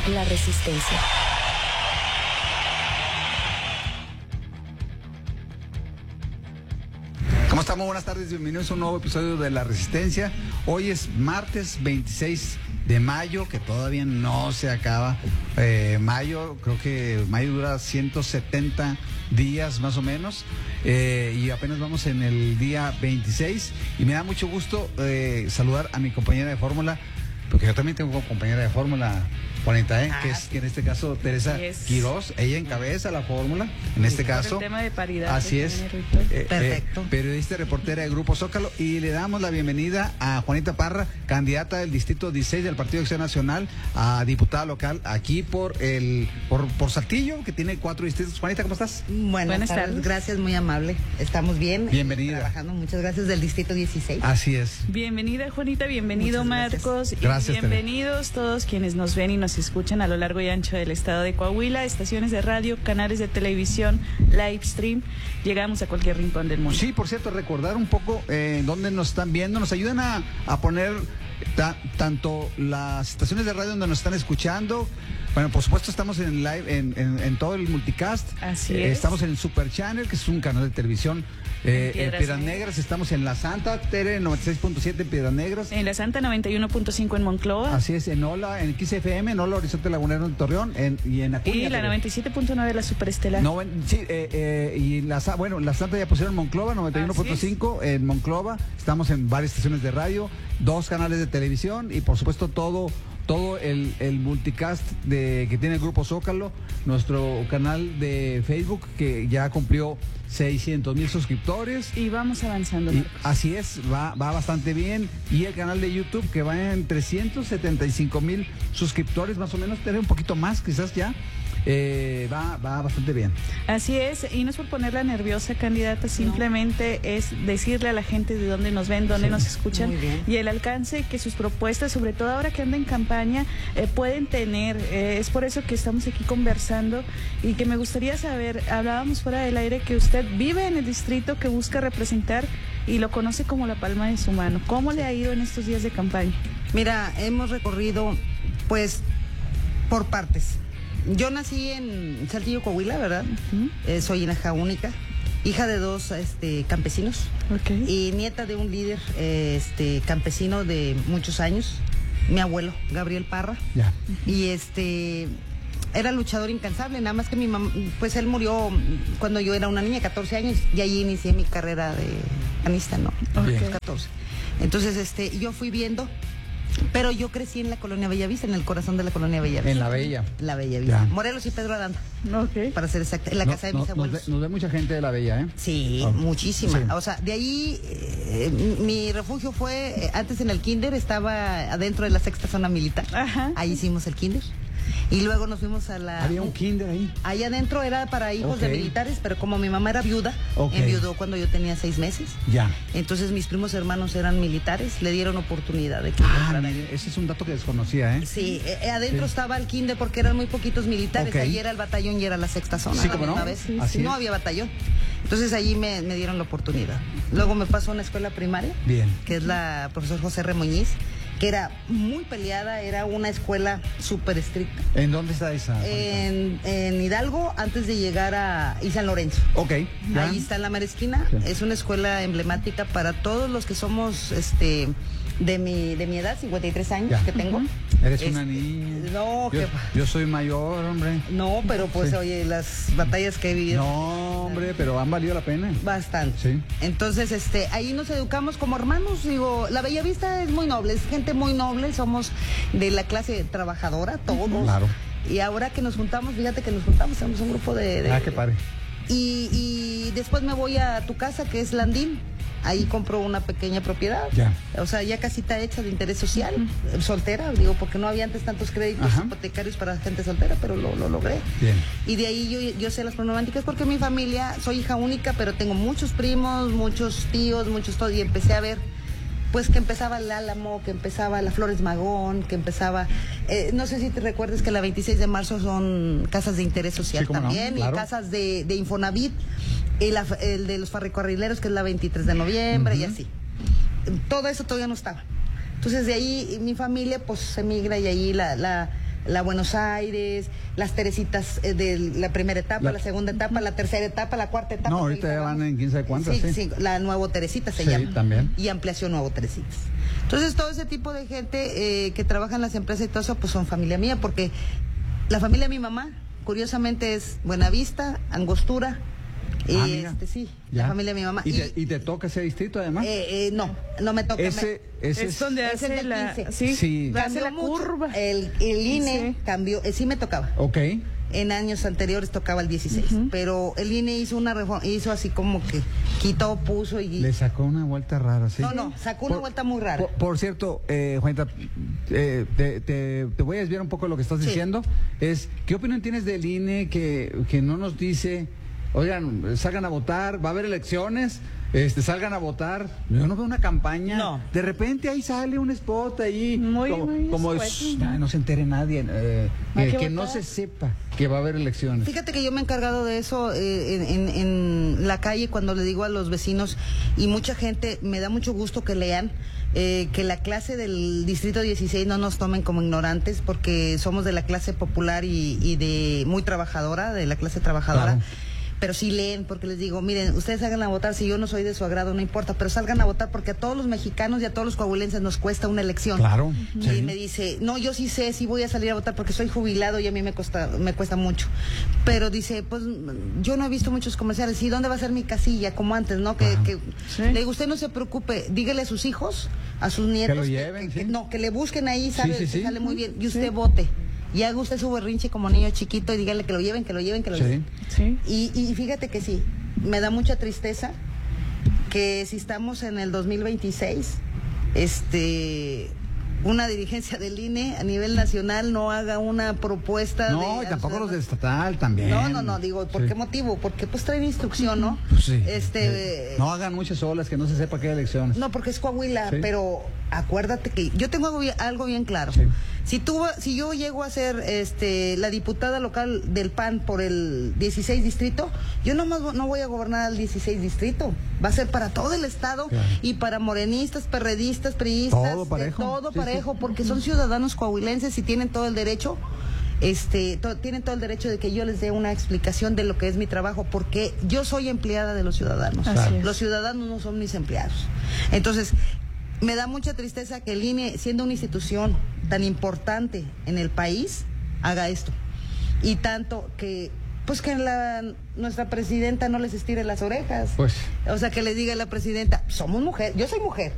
La Resistencia. ¿Cómo estamos? Buenas tardes, bienvenidos a un nuevo episodio de La Resistencia. Hoy es martes 26 de mayo, que todavía no se acaba. Mayo, creo que mayo dura 170 días más o menos, y apenas vamos en el día 26, y me da mucho gusto saludar a mi compañera de fórmula, porque yo también tengo compañera de fórmula, Juanita, que en este caso Teresa Quiroz. Ella encabeza la fórmula, en este caso. El tema de paridad. Así es. Perfecto. Periodista y reportera de Grupo Zócalo, y le damos la bienvenida a Juanita Parra, candidata del Distrito 16 del Partido Acción Nacional a diputada local aquí por Saltillo, que tiene 4 distritos. Juanita, ¿cómo estás? Buenas tardes. Gracias, muy amable. Estamos bien. Bienvenida. Trabajando, muchas gracias, del Distrito 16. Así es. Bienvenida, Juanita, bienvenido, Marcos. Gracias. Y bienvenidos todos quienes nos ven y nos escuchan a lo largo y ancho del estado de Coahuila, estaciones de radio, canales de televisión, live stream. Llegamos a cualquier rincón del mundo. Sí, por cierto, recordar un poco dónde nos están viendo. Nos ayudan a poner tanto las estaciones de radio donde nos están escuchando. Bueno, por supuesto estamos en live, en todo el multicast. Así es. Estamos en el Super Channel, que es un canal de televisión. En Piedras Negras, estamos en La Santa, Tere 96.7 en Piedras Negras. En La Santa 91.5 en Monclova. Así es, en Ola, en XFM, en Ola, Horizonte Lagunero en Torreón, y en Acuña. Y la 97.9 de la Superestelar. Sí, y La Santa ya pusieron Monclova, 91.5 en Monclova. Estamos en varias estaciones de radio, 2 canales de televisión, y por supuesto todo el multicast que tiene el Grupo Zócalo, nuestro canal de Facebook, que ya cumplió 600,000 suscriptores. Y vamos avanzando. Así es, va bastante bien. Y el canal de YouTube, que va en 375,000 suscriptores, más o menos, tener un poquito más quizás ya. Va bastante bien. Así es, y no es por ponerla nerviosa, candidata, simplemente es decirle a la gente de dónde nos ven, dónde nos escuchan, y el alcance que sus propuestas, sobre todo ahora que anda en campaña, pueden tener. Es por eso que estamos aquí conversando, y que me gustaría saber, hablábamos fuera del aire, que usted vive en el distrito que busca representar y lo conoce como la palma de su mano. ¿Cómo le ha ido en estos días de campaña? Mira, hemos recorrido, pues, por partes. Yo nací en Saltillo, Coahuila, ¿verdad? Soy hija única, hija de 2 campesinos, y nieta de un líder campesino de muchos años, mi abuelo, Gabriel Parra. Ya. Y era luchador incansable, nada más que mi mamá, pues él murió cuando yo era una niña, 14 años, y ahí inicié mi carrera de pianista, ¿no? 14. Entonces, yo fui viendo. Pero yo crecí en la colonia Bellavista, en el corazón de la colonia Bellavista. En La Bella. La Bellavista. Ya. Morelos y Pedro Aranda. Para ser exacta, en la casa de mis abuelos. Nos ve mucha gente de La Bella, ¿eh? Sí, muchísima. Sí. O sea, de ahí mi refugio fue, antes en el kinder, estaba adentro de la 6ª zona militar. Ajá. Ahí hicimos el kinder. Y luego nos fuimos a la... ¿Había un kinder ahí? Ahí adentro era para hijos de militares, pero como mi mamá era viuda, enviudó cuando yo tenía 6 meses. Ya. Entonces mis primos hermanos eran militares, le dieron oportunidad de que ese es un dato que desconocía, ¿eh? Sí, adentro estaba el kinder porque eran muy poquitos militares. Ahí era el batallón y era la 6ª zona. Sí, ¿cómo no? No había batallón. Entonces allí me dieron la oportunidad. Luego me pasó a una escuela primaria, que es la profesor José Remuñiz, que era muy peleada, era una escuela súper estricta. ¿En dónde está esa? En Hidalgo, antes de llegar a San Lorenzo. Ya. Ahí está en la mera esquina. Sí. Es una escuela emblemática para todos los que somos de mi edad, 53 años que tengo. Eres una niña. No, yo soy mayor, hombre. No, pero pues oye, las batallas que he vivido. No, hombre, pero han valido la pena. Bastante. Sí. Entonces, ahí nos educamos como hermanos. Digo, la Bellavista es muy noble, es gente muy noble, somos de la clase trabajadora, todos. Claro. Y ahora que nos juntamos, fíjate que nos juntamos, somos un grupo de... qué padre. Y después me voy a tu casa, que es Landín. Ahí compro una pequeña propiedad. Ya. O sea, ya casita hecha de interés social, soltera, digo, porque no había antes tantos créditos hipotecarios para gente soltera, pero lo logré. Bien. Y de ahí yo sé las problemáticas porque mi familia, soy hija única, pero tengo muchos primos, muchos tíos, muchos todo, y empecé a ver pues que empezaba el Álamo, que empezaba la Flores Magón, que empezaba, no sé si te recuerdas que la 26 de marzo son casas de interés social también, no, claro. Y casas de Infonavit, el de los ferrocarrileros, que es la 23 de noviembre, y así. Todo eso todavía no estaba. Entonces de ahí mi familia pues se migra y ahí la Buenos Aires, las Teresitas de la primera etapa, la segunda etapa, la tercera etapa, la cuarta etapa. No, ahorita ya van en 15 cuántas. Sí, la Nuevo Teresita se llama. También. Y ampliación Nuevo Teresitas. Entonces, todo ese tipo de gente que trabaja en las empresas y todo eso, pues son familia mía, porque la familia de mi mamá, curiosamente, es Buenavista, Angostura. Sí, ya. La familia de mi mamá. ¿Y te toca ese distrito además? No me toca. Ese es donde hace la... Sí, hace la curva. El INE cambió, sí me tocaba. Ok. En años anteriores tocaba el 16, pero el INE hizo una reforma, hizo así como que quitó, puso y... Le sacó una vuelta rara, ¿sí? No, sacó una vuelta muy rara. Por cierto, Juanita, te voy a desviar un poco de lo que estás diciendo. ¿Qué opinión tienes del INE que no nos dice, oigan, salgan a votar, va a haber elecciones, salgan a votar? Yo no veo una campaña. No. De repente ahí sale un spot ahí, como no se entere nadie, que no se sepa que va a haber elecciones. Fíjate que yo me he encargado de eso en la calle, cuando le digo a los vecinos, y mucha gente, me da mucho gusto que lean, que la clase del Distrito 16 no nos tomen como ignorantes, porque somos de la clase popular y de muy trabajadora, de la clase trabajadora. Claro. Pero sí leen, porque les digo, miren, ustedes salgan a votar, si yo no soy de su agrado, no importa, pero salgan a votar, porque a todos los mexicanos y a todos los coahuilenses nos cuesta una elección. Claro. Y me dice, no, yo sí sé, sí voy a salir a votar porque soy jubilado y a mí me cuesta mucho. Pero dice, pues yo no he visto muchos comerciales, ¿y dónde va a ser mi casilla? Como antes, ¿no? Le digo, usted no se preocupe, dígale a sus hijos, a sus nietos, que lo lleven, que le busquen ahí, sale muy bien, y usted vote. Y haga usted su berrinche como niño chiquito y dígale que lo lleven, que lo lleven, que lo lleven. Sí. Y fíjate que sí, me da mucha tristeza que si estamos en el 2026, una dirigencia del INE a nivel nacional no haga una propuesta. No, y tampoco los de estatal también. No, digo, ¿por qué motivo? Porque pues traen instrucción, ¿no? Sí. No hagan muchas olas, que no se sepa que hay elecciones. No, porque es Coahuila, pero acuérdate que yo tengo algo bien claro. Sí. Si yo llego a ser la diputada local del PAN por el 16 distrito, yo no voy a gobernar el 16 distrito. Va a ser para todo el estado, claro. Y para morenistas, perredistas, priistas, todo parejo, porque son ciudadanos coahuilenses y tienen todo el derecho. Tienen todo el derecho de que yo les dé una explicación de lo que es mi trabajo, porque yo soy empleada de los ciudadanos. Los ciudadanos no son mis empleados. Entonces, me da mucha tristeza que el INE, siendo una institución tan importante en el país, haga esto. Y tanto que nuestra presidenta no les estire las orejas. Pues. O sea, que le diga a la presidenta, somos mujer, yo soy mujer.